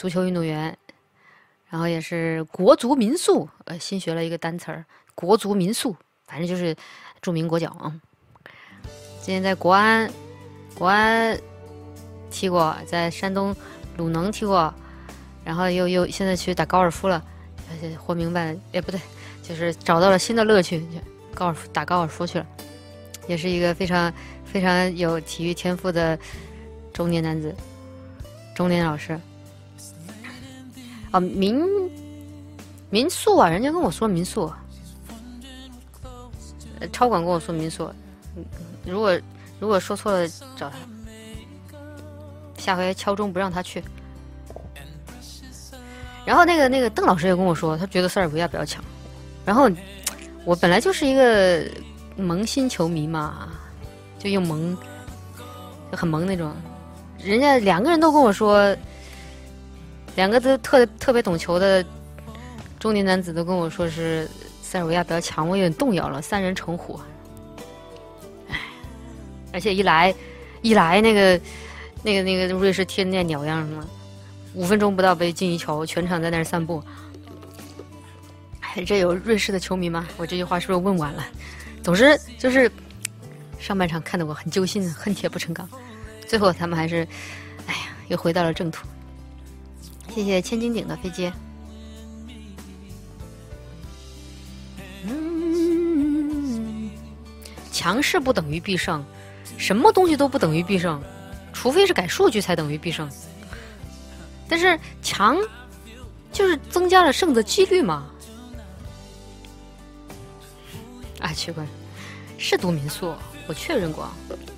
足球运动员，然后也是国足民宿，新学了一个单词儿，国足民宿，反正就是著名国脚啊。之前在国安踢过，在山东鲁能踢过，然后又现在去打高尔夫了，活明白了，不对，就是找到了新的乐趣，打高尔夫去了，也是一个非常非常有体育天赋的中年男子，中年老师。啊，民宿啊，人家跟我说民宿，超管跟我说民宿，如果说错了找他，下回敲钟不让他去。然后那个邓老师也跟我说，他觉得塞尔维亚比较强。然后我本来就是一个萌新球迷嘛，就用萌，就很萌那种。人家两个人都跟我说，两个都特别懂球的中年男子都跟我说是塞尔维亚比较强，我有点动摇了，三人成虎。唉，而且一来那个瑞士踢的那鸟样嘛，5分钟不到被进一球，全场在那儿散步。这有瑞士的球迷吗？我这句话是不是问晚了？总之就是上半场看得我很揪心，恨铁不成钢。最后他们还是，哎呀，又回到了正途。谢谢千斤顶的飞机。强势不等于必胜，什么东西都不等于必胜，除非是改数据才等于必胜。但是强就是增加了胜的几率嘛。啊，奇怪，是读民宿，我确认过，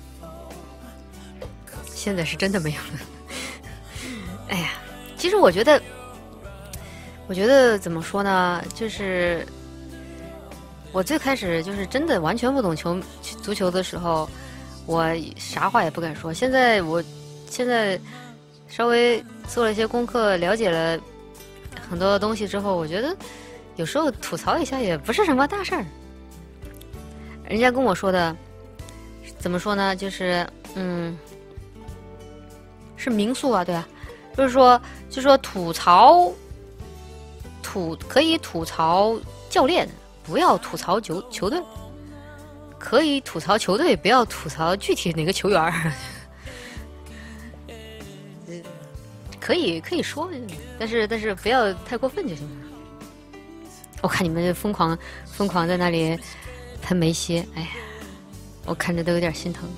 现在是真的没有了。哎呀，其实我觉得怎么说呢，就是我最开始就是真的完全不懂足球的时候，我啥话也不敢说。现在稍微做了一些功课，了解了很多东西之后，我觉得有时候吐槽一下也不是什么大事儿。人家跟我说的，怎么说呢？就是是民宿啊，对啊，就是说可以吐槽教练，不要吐槽球队；可以吐槽球队，不要吐槽具体哪个球员儿。可以说，但是不要太过分就行了。我看你们疯狂在那里喷梅西，哎呀，我看着都有点心疼。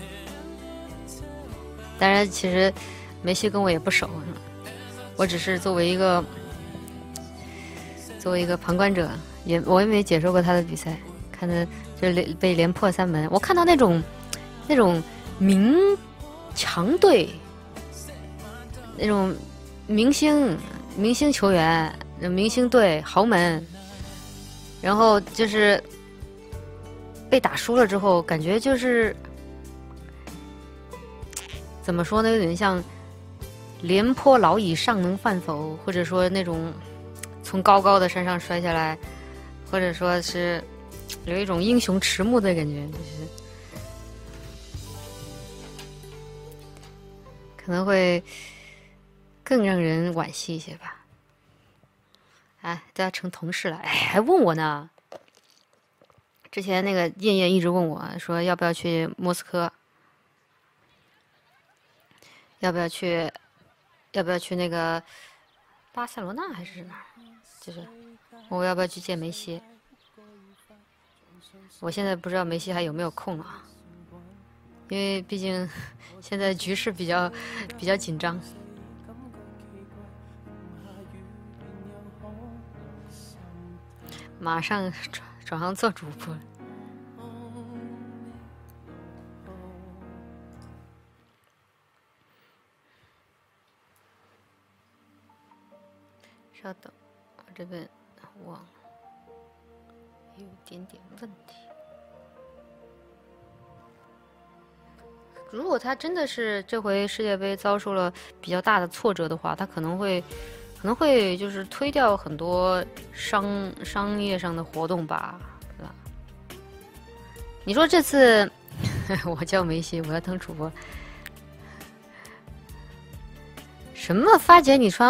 当然，其实梅西跟我也不熟，我只是作为一个旁观者，我也没解说过他的比赛，看的就被连破3门。我看到那种名强队，那种明星球员、明星队、豪门，然后就是被打输了之后，感觉就是怎么说呢，有点像廉颇老矣，尚能饭否，或者说那种从高高的山上摔下来，或者说是有一种英雄迟暮的感觉，就是可能会更让人惋惜一些吧。哎，大家成同事了，哎，还问我呢。之前那个燕燕一直问我说要不要去莫斯科，要不要去那个巴塞罗那还是哪儿？就是我要不要去见梅西？我现在不知道梅西还有没有空啊，因为毕竟现在局势比较紧张。马上转行做主播。稍等，我这边忘了，有点问题。如果他真的是这回世界杯遭受了比较大的挫折的话，他可能会就是推掉很多商业上的活动吧，对吧？你说这次我叫梅西，我要当主播，什么发姐你穿